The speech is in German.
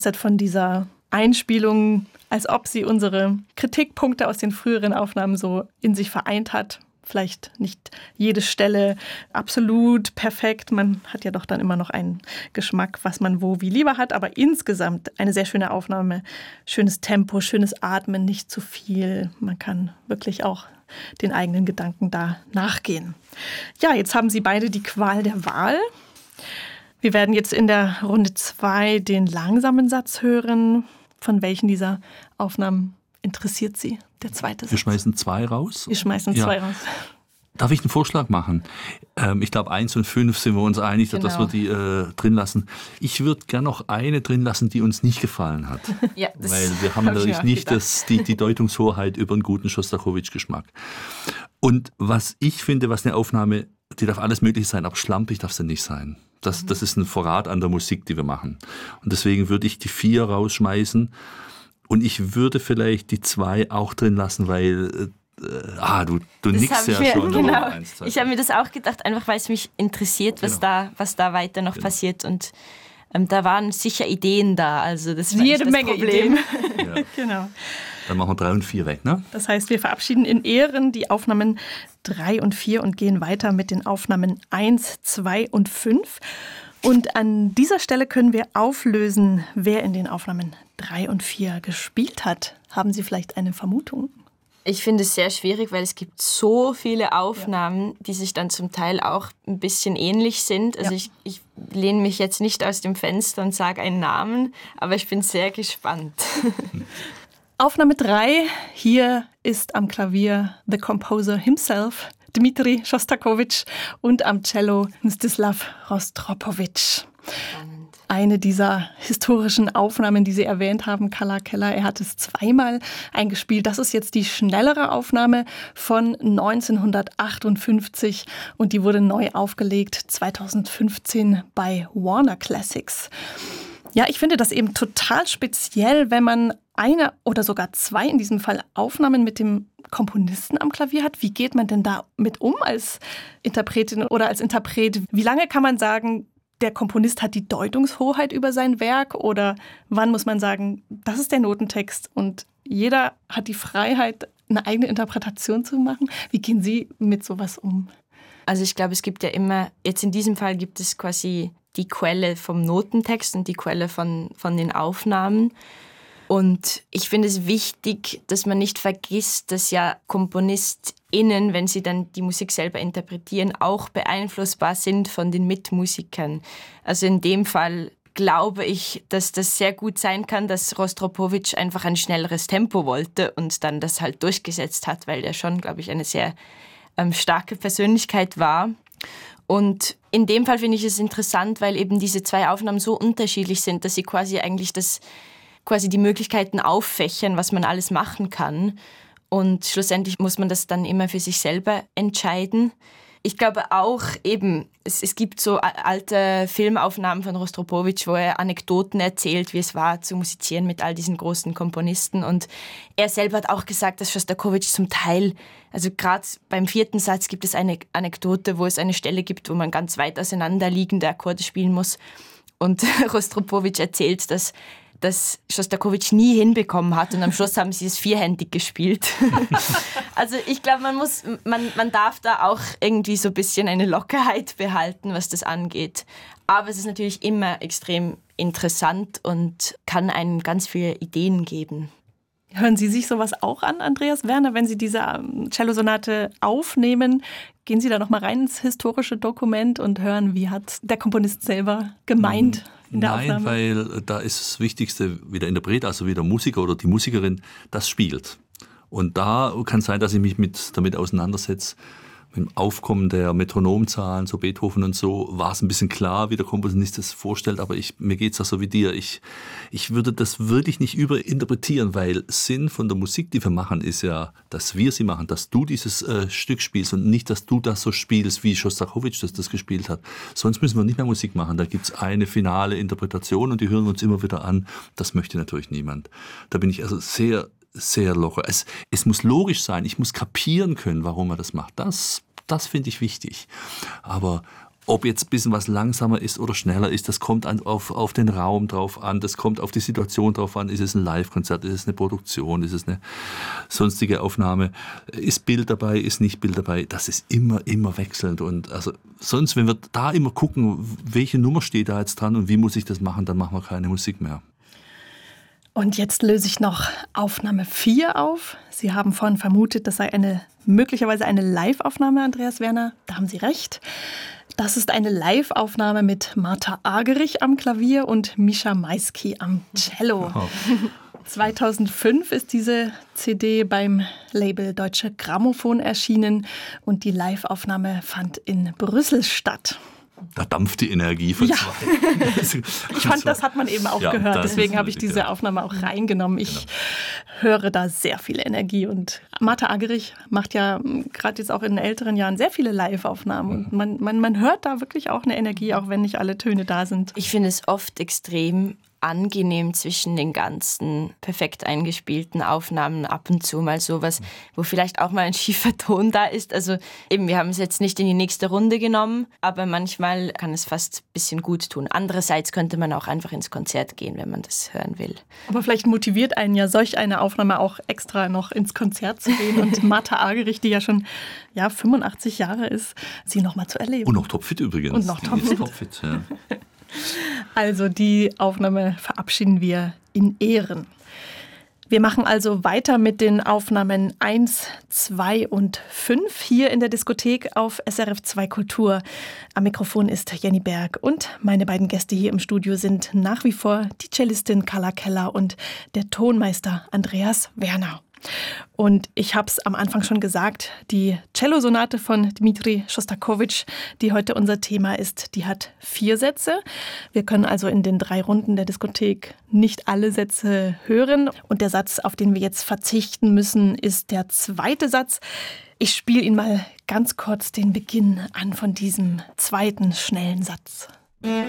Es hat von dieser Einspielung, als ob sie unsere Kritikpunkte aus den früheren Aufnahmen so in sich vereint hat. Vielleicht nicht jede Stelle absolut perfekt. Man hat ja doch dann immer noch einen Geschmack, was man wo wie lieber hat. Aber insgesamt eine sehr schöne Aufnahme. Schönes Tempo, schönes Atmen, nicht zu viel. Man kann wirklich auch den eigenen Gedanken da nachgehen. Ja, jetzt haben Sie beide die Qual der Wahl. Wir werden jetzt in der Runde 2 den langsamen Satz hören. Von welchen dieser Aufnahmen interessiert Sie der zweite Satz? Wir schmeißen 2 raus. Wir schmeißen 2 raus. Darf ich einen Vorschlag machen? Ich glaube, 1 und 5 sind wir uns einig, dass wir die drin lassen. Ich würde gerne noch eine drin lassen, die uns nicht gefallen hat. Ja, weil wir haben natürlich nicht die Deutungshoheit über einen guten Schostakowitsch-Geschmack. Und was ich finde, was eine Aufnahme, die darf alles möglich sein, aber schlampig darf sie nicht sein. Das ist ein Verrat an der Musik, die wir machen. Und deswegen würde ich die 4 rausschmeißen. Und ich würde vielleicht die 2 auch drin lassen, weil du nickst ja schon. Genau. Ich habe mir das auch gedacht, einfach weil es mich interessiert, was da weiter noch passiert. Und da waren sicher Ideen da. Also das war jede Menge Problem. Ideen. Ja. Genau. Dann machen wir 3 und 4 weg, ne? Das heißt, wir verabschieden in Ehren die Aufnahmen 3 und 4 und gehen weiter mit den Aufnahmen 1, 2 und 5. Und an dieser Stelle können wir auflösen, wer in den Aufnahmen 3 und 4 gespielt hat. Haben Sie vielleicht eine Vermutung? Ich finde es sehr schwierig, weil es gibt so viele Aufnahmen, die sich dann zum Teil auch ein bisschen ähnlich sind. Also ich lehne mich jetzt nicht aus dem Fenster und sage einen Namen, aber ich bin sehr gespannt. Aufnahme 3, hier ist am Klavier the composer himself, Dmitri Schostakowitsch, und am Cello Mstislav Rostropowitsch. Eine dieser historischen Aufnahmen, die Sie erwähnt haben, Carla Keller, er hat es 2-mal eingespielt. Das ist jetzt die schnellere Aufnahme von 1958 und die wurde neu aufgelegt 2015 bei Warner Classics. Ja, ich finde das eben total speziell, wenn man eine oder sogar 2 in diesem Fall Aufnahmen mit dem Komponisten am Klavier hat. Wie geht man denn da mit um als Interpretin oder als Interpret? Wie lange kann man sagen, der Komponist hat die Deutungshoheit über sein Werk? Oder wann muss man sagen, das ist der Notentext und jeder hat die Freiheit, eine eigene Interpretation zu machen? Wie gehen Sie mit sowas um? Also ich glaube, es gibt ja immer, jetzt in diesem Fall gibt es quasi die Quelle vom Notentext und die Quelle von den Aufnahmen. Und ich finde es wichtig, dass man nicht vergisst, dass ja KomponistInnen, wenn sie dann die Musik selber interpretieren, auch beeinflussbar sind von den Mitmusikern. Also in dem Fall glaube ich, dass das sehr gut sein kann, dass Rostropowitsch einfach ein schnelleres Tempo wollte und dann das halt durchgesetzt hat, weil der schon, glaube ich, eine sehr starke Persönlichkeit war. Und in dem Fall finde ich es interessant, weil eben diese 2 Aufnahmen so unterschiedlich sind, dass sie quasi eigentlich die Möglichkeiten auffächern, was man alles machen kann. Und schlussendlich muss man das dann immer für sich selber entscheiden. Ich glaube auch eben, es gibt so alte Filmaufnahmen von Rostropowitsch, wo er Anekdoten erzählt, wie es war zu musizieren mit all diesen großen Komponisten. Und er selber hat auch gesagt, dass Schostakowitsch zum Teil, also gerade beim 4. Satz gibt es eine Anekdote, wo es eine Stelle gibt, wo man ganz weit auseinanderliegende Akkorde spielen muss. Und Rostropowitsch erzählt, dass Schostakowitsch nie hinbekommen hat und am Schluss haben sie es 4-händig gespielt. Also ich glaube, man darf da auch irgendwie so ein bisschen eine Lockerheit behalten, was das angeht. Aber es ist natürlich immer extrem interessant und kann einem ganz viele Ideen geben. Hören Sie sich sowas auch an, Andreas Werner, wenn Sie diese Cellosonate aufnehmen? Gehen Sie da noch mal rein ins historische Dokument und hören, wie hat der Komponist selber gemeint in der Aufnahme? Nein, weil da ist das Wichtigste, wie der Interpret, also wie der Musiker oder die Musikerin, das spielt. Und da kann es sein, dass ich mich damit auseinandersetze. Mit dem Aufkommen der Metronomzahlen, so Beethoven und so, war es ein bisschen klar, wie der Komponist das vorstellt, aber mir geht es auch so wie dir. Ich würde das wirklich nicht überinterpretieren, weil Sinn von der Musik, die wir machen, ist ja, dass wir sie machen, dass du dieses Stück spielst und nicht, dass du das so spielst, wie Schostakowitsch das gespielt hat. Sonst müssen wir nicht mehr Musik machen. Da gibt es eine finale Interpretation und die hören wir uns immer wieder an. Das möchte natürlich niemand. Da bin ich also sehr locker. Es muss logisch sein, ich muss kapieren können, warum er das macht. Das finde ich wichtig. Aber Ob jetzt ein bisschen was langsamer ist oder schneller ist, das kommt auf den Raum drauf an, das kommt auf die Situation drauf an. Ist es ein Live-Konzert, ist es eine Produktion, ist es eine sonstige Aufnahme, ist Bild dabei, ist nicht Bild dabei. Das ist immer wechselnd. Und also sonst, wenn wir da immer gucken, welche Nummer steht da jetzt dran und wie muss ich das machen, dann machen wir keine Musik mehr. Und jetzt löse ich noch Aufnahme 4 auf. Sie haben vorhin vermutet, das sei möglicherweise eine Live-Aufnahme, Andreas Werner. Da haben Sie recht. Das ist eine Live-Aufnahme mit Martha Argerich am Klavier und Mischa Maisky am Cello. Oh. 2005 ist diese CD beim Label Deutsche Grammophon erschienen und die Live-Aufnahme fand in Brüssel statt. Da dampft die Energie von zwei. Ich fand, das hat man eben auch gehört. Deswegen habe ich diese Aufnahme auch reingenommen. Ich höre da sehr viel Energie. Und Martha Argerich macht ja gerade jetzt auch in älteren Jahren sehr viele Live-Aufnahmen. Und man hört da wirklich auch eine Energie, auch wenn nicht alle Töne da sind. Ich finde es oft extrem angenehm zwischen den ganzen perfekt eingespielten Aufnahmen ab und zu mal sowas, wo vielleicht auch mal ein schiefer Ton da ist. Also eben, wir haben es jetzt nicht in die nächste Runde genommen, aber manchmal kann es fast ein bisschen gut tun. Andererseits könnte man auch einfach ins Konzert gehen, wenn man das hören will. Aber vielleicht motiviert einen ja solch eine Aufnahme auch extra noch ins Konzert zu gehen und Martha Argerich, die ja schon 85 Jahre ist, sie nochmal zu erleben. Und noch topfit übrigens. Und noch topfit, ja. Also die Aufnahme verabschieden wir in Ehren. Wir machen also weiter mit den Aufnahmen 1, 2 und 5 hier in der Diskothek auf SRF 2 Kultur. Am Mikrofon ist Jenny Berg und meine beiden Gäste hier im Studio sind nach wie vor die Cellistin Carla Keller und der Tonmeister Andreas Werner. Und ich habe es am Anfang schon gesagt, die Cellosonate von Dmitri Schostakowitsch, die heute unser Thema ist, die hat 4 Sätze. Wir können also in den 3 Runden der Diskothek nicht alle Sätze hören. Und der Satz, auf den wir jetzt verzichten müssen, ist der 2. Satz. Ich spiele Ihnen mal ganz kurz den Beginn an von diesem 2. schnellen Satz.